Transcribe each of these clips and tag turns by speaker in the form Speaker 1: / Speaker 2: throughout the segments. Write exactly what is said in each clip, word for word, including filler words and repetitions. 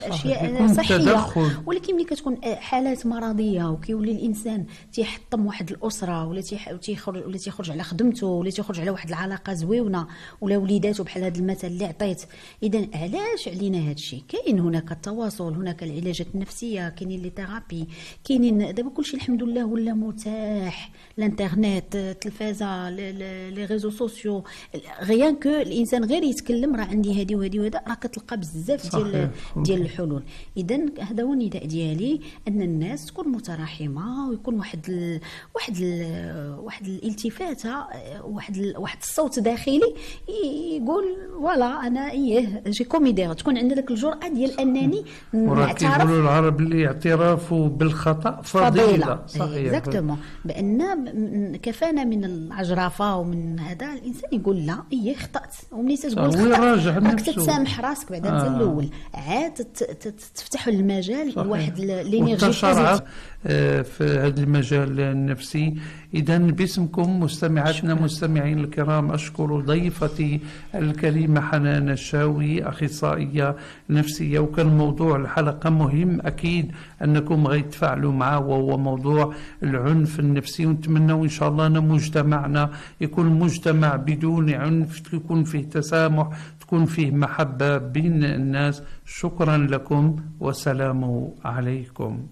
Speaker 1: اشياء صحيه، ولكن ملي كتكون حالات مرضيه وكيولي الانسان تيحطم واحد الاسره ولا تيخرج ولا تيخرج على خدمته ولا تيخرج على واحد العلاقه زويونه ولا وليداته بحال هذا المثل اللي عطيت. اذا علاش علينا هذا الشيء؟ كاين هناك التواصل، هناك العلاجات النفسيه، كاينين لي ثيرابي، كاينين دابا كلشي الحمد لله ولا متاح، الانترنت، التلفازه، لي ريزو سوسيو، غيان كو الانسان غير يتكلم راه عندي هذه وهذه وهذا، راه كتلقى بزاف ديال ديال الحلول. اذا هذا هو النداء ديالي، ان الناس تكون متراحمه ويكون واحد ال واحد ال واحد الالتفاته، واحد ال واحد الصوت داخلي يقول فوالا انا ايه جي كوميدير، تكون عندنا داك الجرأه ديال انني نعترف.
Speaker 2: كيقولوا العرب اللي اعتراف بالخطا فضيله.
Speaker 1: صحيح اكزاكتومون، بان كفانا من العجرفه ومن هذا الانسان يقول لا ايه خطات، وملي تقول خطا راك تتسامح راسك بعدا انت الاول، عاد تفتح المجال لواحد الانرجي بوزيتيف
Speaker 2: في هذا المجال النفسي. اذا باسمكم مستمعاتنا مستمعين الكرام، اشكر ضيفتي الكريمه حنان الشاوي، اخصائيه نفسيه، وكان موضوع الحلقه مهم اكيد انكم غيتفاعلوا معه، وهو موضوع العنف النفسي، ونتمنى ان شاء الله ان مجتمعنا يكون مجتمع بدون عنف، يكون فيه تسامح، تكون فيه محبه بين الناس. شكرا لكم والسلام عليكم.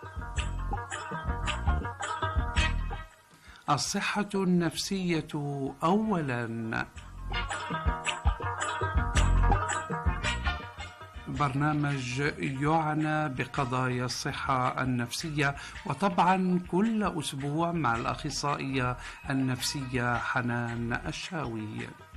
Speaker 2: الصحة النفسية أولا. برنامج يعنى بقضايا الصحة النفسية، وطبعا كل أسبوع مع الأخصائية النفسية حنان الشاوي.